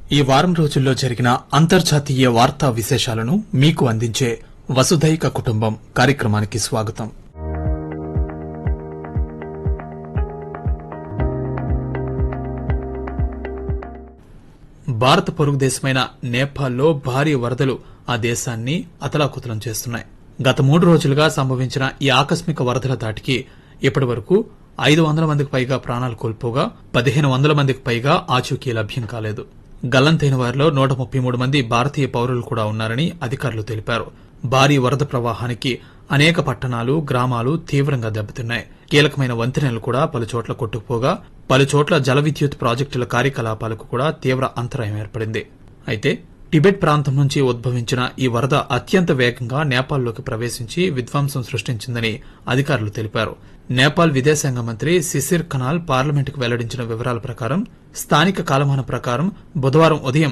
ఈ వారం రోజుల్లో జరిగిన అంతర్జాతీయ వార్తా విశేషాలను మీకు అందించే వసుధైక కుటుంబం కార్యక్రమానికి స్వాగతం. భారత పొరుగు దేశమైన నేపాల్లో భారీ వరదలు ఆ దేశాన్ని అతలాకుతలం చేస్తున్నాయి. గత 3 రోజులుగా సంభవించిన ఈ ఆకస్మిక వరదల దాటికి ఇప్పటి వరకు 500 మందికి పైగా ప్రాణాలు కోల్పోగా 1500 మందికి పైగా ఆచూకీ లభ్యం కాలేదు. గల్లంతైన వారిలో 133 మంది భారతీయ పౌరులు కూడా ఉన్నారని అధికారులు తెలిపారు. భారీ వరద ప్రవాహానికి అనేక పట్టణాలు, గ్రామాలు తీవ్రంగా దెబ్బతిన్నాయి. కీలకమైన వంతెనలు కూడా పలుచోట్ల కొట్టుకుపోగా పలుచోట్ల జల విద్యుత్ ప్రాజెక్టుల కార్యకలాపాలకు కూడా తీవ్ర అంతరాయం ఏర్పడింది. అయితే టిబెట్ ప్రాంతం నుంచి ఉద్భవించిన ఈ వరద అత్యంత వేగంగా నేపాల్లోకి ప్రవేశించి విధ్వంసం సృష్టించిందని అధికారులు తెలిపారు. నేపాల్ విదేశాంగ మంత్రి శిశిర్ ఖనాల్ పార్లమెంటుకు వెల్లడించిన వివరాల ప్రకారం స్థానిక కాలమాన ప్రకారం బుధవారం ఉదయం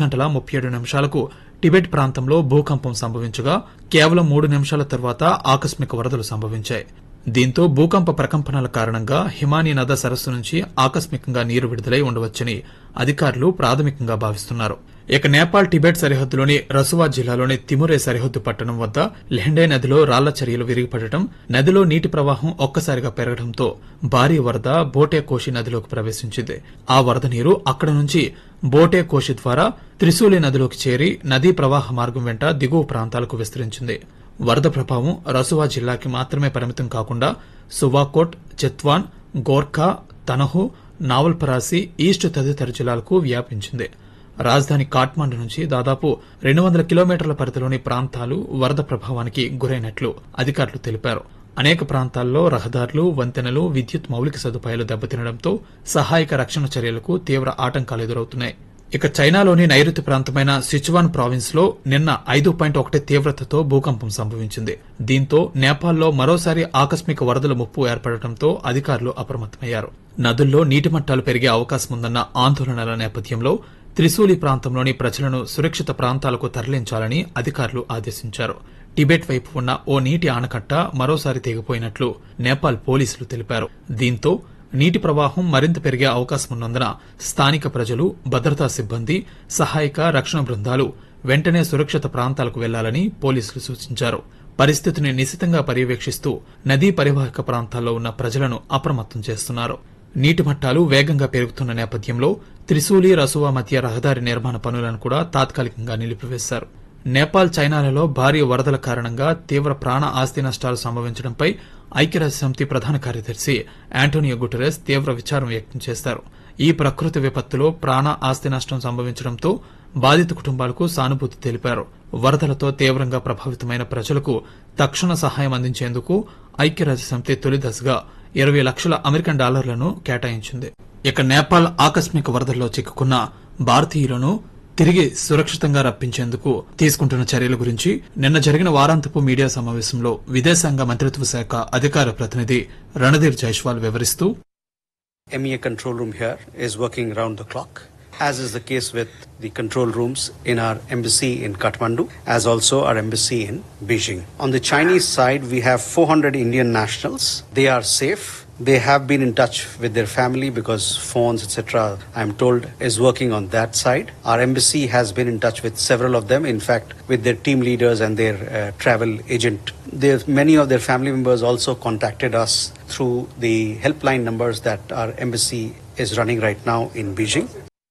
8:37 టిబెట్ ప్రాంతంలో భూకంపం సంభవించగా కేవలం 3 నిమిషాల తర్వాత ఆకస్మిక వరదలు సంభవించాయి. దీంతో భూకంప ప్రకంపనల కారణంగా హిమానీ నద సరస్సు నుంచి ఆకస్మికంగా నీరు విడుదలై ఉండవచ్చని అధికారులు ప్రాథమికంగా భావిస్తున్నారు. ఇక నేపాల్ టిబెట్ సరిహద్దులోని రసువా జిల్లాలోని తిమురే సరిహద్దు పట్టణం వద్ద లెహెండే నదిలో రాళ్ల చర్యలు విరిగిపడటం, నదిలో నీటి ప్రవాహం ఒక్కసారిగా పెరగడంతో భారీ వరద బోటే కోషి నదిలోకి ప్రవేశించింది. ఆ వరద నీరు అక్కడ నుంచి బోటే కోషి ద్వారా త్రిశూలి నదిలోకి చేరి నదీ ప్రవాహ మార్గం వెంట దిగువ ప్రాంతాలకు విస్తరించింది. వరద ప్రభావం రసువా జిల్లాకి మాత్రమే పరిమితం కాకుండా సువాకోట్, చెత్వాన్, గోర్ఖా, తనహు, నావల్పరాసి, ఈస్ట్ తదితర జిల్లాలకు వ్యాపించింది. రాజధాని కాఠ్మండు నుంచి దాదాపు 200 కిలోమీటర్ల పరిధిలోని ప్రాంతాలు వరద ప్రభావానికి గురైనట్లు అధికారులు తెలిపారు. అనేక ప్రాంతాల్లో రహదారులు, వంతెనలు, విద్యుత్ మౌలిక సదుపాయాలు దెబ్బతినడంతో సహాయక రక్షణ చర్యలకు తీవ్ర ఆటంకాలు ఎదురవుతున్నాయి. ఇక చైనాలోని నైరుతి ప్రాంతమైన సిచువాన్ ప్రావిన్స్ లో నిన్న 5.1 తీవ్రతతో భూకంపం సంభవించింది. దీంతో నేపాల్లో మరోసారి ఆకస్మిక వరదల ముప్పు ఏర్పడటంతో అధికారులు అప్రమత్తమయ్యారు. నదుల్లో నీటి మట్టాలు పెరిగే అవకాశముందన్న ఆందోళనల నేపథ్యంలో త్రిశూలి ప్రాంతంలోని ప్రజలను సురక్షిత ప్రాంతాలకు తరలించాలని అధికారులు ఆదేశించారు. టిబెట్ వైపు ఉన్న ఓ నీటి ఆనకట్ట మరోసారి తెగిపోయినట్లు నేపాల్ పోలీసులు తెలిపారు. దీంతో నీటి ప్రవాహం మరింత పెరిగే అవకాశమున్నందున స్థానిక ప్రజలు, భద్రతా సిబ్బంది, సహాయక రక్షణ బృందాలు వెంటనే సురక్షిత ప్రాంతాలకు వెళ్లాలని పోలీసులు సూచించారు. పరిస్థితిని నిశితంగా పర్యవేక్షిస్తూ నదీ పరివాహక ప్రాంతాల్లో ఉన్న ప్రజలను అప్రమత్తం చేస్తున్నారు. నీటి మట్టాలు వేగంగా పెరుగుతున్న నేపథ్యంలో త్రిశూలి, రసువా మధ్య రహదారి నిర్మాణ పనులను కూడా తాత్కాలికంగా నిలిపివేశారు. నేపాల్, చైనాలలో భారీ వరదల కారణంగా తీవ్ర ప్రాణ ఆస్తి నష్టాలు సంభవించడంపై ఐక్యరాజ్యసమితి ప్రధాన కార్యదర్శి ఆంటోనియో గుటెరస్ తీవ్ర విచారం వ్యక్తం చేశారు. ఈ ప్రకృతి విపత్తులో ప్రాణ ఆస్తి నష్టం సంభవించడంతో బాధిత కుటుంబాలకు సానుభూతి తెలిపారు. వరదలతో తీవ్రంగా ప్రభావితమైన ప్రజలకు తక్షణ సహాయం అందించేందుకు ఐక్యరాజ్యసమితి తొలి దశగా $20 లక్షల అమెరికన్ డాలర్లను కేటాయించింది. ఇక నేపాల్ ఆకస్మిక వరదల్లో చిక్కుకున్న భారతీయులను తిరిగి సురక్షితంగా రప్పించేందుకు తీసుకుంటున్న చర్యల గురించి నిన్న జరిగిన వారాంతపు మీడియా సమావేశంలో విదేశాంగ మంత్రిత్వ శాఖ అధికార ప్రతినిధి రణధీర్ జైస్వాల్ వివరిస్తూ, MEA control room here is working round the clock, as is the case with the control rooms in our embassy in Kathmandu, as also our embassy in Beijing. On the Chinese side, we have 400 Indian nationals. They are safe. They have been in touch with their family because phones, etc., I'm told, is working on that side. Our embassy has been in touch with several of them, in fact, with their team leaders and their travel agent. Many of their family members also contacted us through the helpline numbers that our embassy is running right now in Beijing.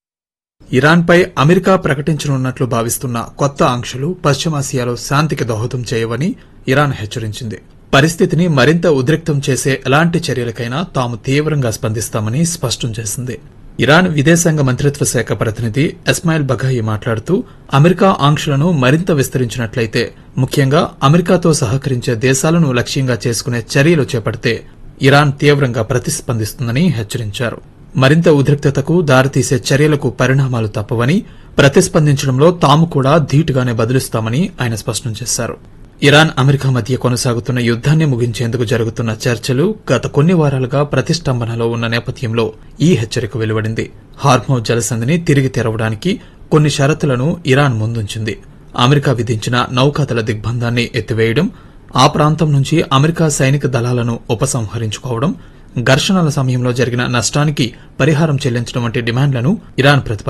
ఇరాన్పై America ప్రకటించనున్నట్లు భావిస్తున్న కొత్త ఆంక్షలు పశ్చిమాసియాలో శాంతికి దోహదం చేయవని Iran హెచ్చరించింది. పరిస్థితిని మరింత ఉద్రిక్తం చేసే ఎలాంటి చర్యలకైనా తాము తీవ్రంగా స్పందిస్తామని స్పష్టం చేసింది. ఇరాన్ విదేశాంగ మంత్రిత్వ శాఖ ప్రతినిధి ఇస్మాయిల్ బఘాయి మాట్లాడుతూ, అమెరికా ఆంక్షలను మరింత విస్తరించినట్లయితే, ముఖ్యంగా అమెరికాతో సహకరించే దేశాలను లక్ష్యంగా చేసుకునే చర్యలు చేపడితే ఇరాన్ తీవ్రంగా ప్రతిస్పందిస్తుందని హెచ్చరించారు. మరింత ఉద్రిక్తతకు దారితీసే చర్యలకు పరిణామాలు తప్పవని, ప్రతిస్పందించడంలో తాము కూడా ధీటుగానే బదులిస్తామని ఆయన స్పష్టం చేశారు. ఇరాన్, అమెరికా మధ్య కొనసాగుతున్న యుద్దాన్ని ముగించేందుకు జరుగుతున్న చర్చలు గత కొన్ని వారాలుగా ప్రతిష్టంభనలో ఉన్న నేపథ్యంలో ఈ హెచ్చరిక వెలువడింది. హార్మోజ్ జలసంధిని తిరిగి తెరవడానికి కొన్ని షరతులను ఇరాన్ ముందుంచింది. అమెరికా విధించిన నౌకాదళ దిగ్బంధాన్ని ఎత్తివేయడం, ఆ ప్రాంతం నుంచి అమెరికా సైనిక దళాలను ఉపసంహరించుకోవడం, ఘర్షణల సమయంలో జరిగిన నష్టానికి పరిహారం చెల్లించడం వంటి డిమాండ్లను ఇరాన్